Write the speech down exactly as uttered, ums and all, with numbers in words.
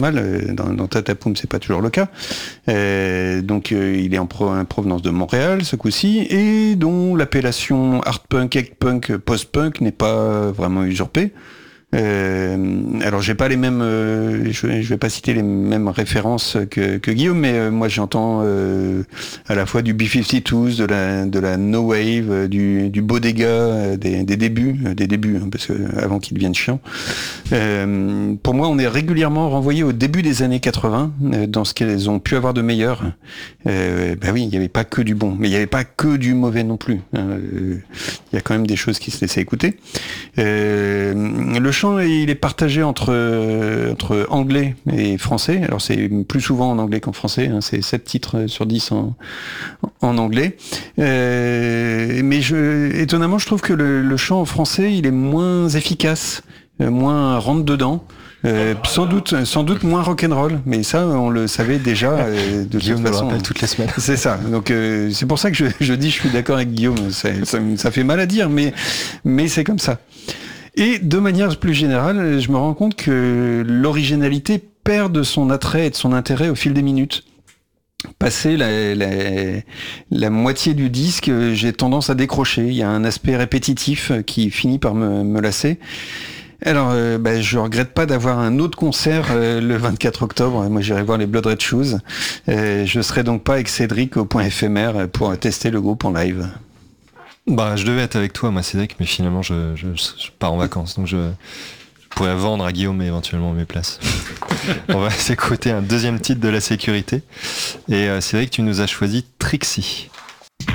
mal. Dans, dans Tatapoum, c'est pas toujours le cas. Euh, donc, euh, il est en, pro, en provenance de Montréal, ce coup-ci, et dont l'appellation art punk, egg punk, post-punk n'est pas vraiment usurpée. Euh, alors j'ai pas les mêmes, euh, je, je vais pas citer les mêmes références que, que Guillaume, mais euh, moi j'entends euh, à la fois du B cinquante-deux, de la de la no wave, euh, du du bodega, euh, des, des débuts, euh, des débuts, hein, parce que avant qu'ils deviennent chiants. Euh, pour moi, on est régulièrement renvoyé au début des années quatre-vingts euh, dans ce qu'elles ont pu avoir de meilleur. Euh, bah oui, il y avait pas que du bon, mais il y avait pas que du mauvais non plus. Il hein. euh, y a quand même des choses qui se laissaient écouter. Euh, le il est partagé entre entre anglais et français. Alors c'est plus souvent en anglais qu'en français. Hein. C'est sept titres sur dix en en anglais. Euh, mais je, étonnamment, je trouve que le, le chant en français, il est moins efficace, moins rentre dedans. Euh, sans doute, sans doute moins rock'n'roll, mais ça, on le savait déjà euh, de Guillaume toute façon. me le rappelle toutes les semaines. C'est ça. Donc euh, c'est pour ça que je, je dis, je suis d'accord avec Guillaume. Ça, ça, ça fait mal à dire, mais mais c'est comme ça. Et de manière plus générale, je me rends compte que l'originalité perd de son attrait et de son intérêt au fil des minutes. Passé la, la, la moitié du disque, j'ai tendance à décrocher. Il y a un aspect répétitif qui finit par me, me lasser. Alors, euh, bah, je regrette pas d'avoir un autre concert euh, le vingt-quatre octobre. Moi, j'irai voir les Blood Red Shoes. Euh, je serai donc pas avec Cédric au point éphémère pour tester le groupe en live. Bah, je devais être avec toi, moi, Cédric, mais finalement, je, je, je pars en vacances, donc je, je pourrais vendre à Guillaume éventuellement mes places. On va s'écouter un deuxième titre de La Sécurité. Et euh, Cédric, tu nous as choisi Trixie.